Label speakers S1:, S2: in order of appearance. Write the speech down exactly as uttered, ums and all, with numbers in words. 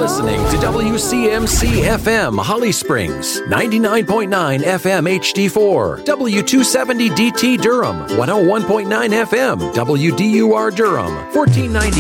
S1: listening to W C M C F M Holly Springs, ninety-nine point nine F M H D four, W two seventy D T Durham, one oh one point nine F M W D U R Durham, fourteen ninety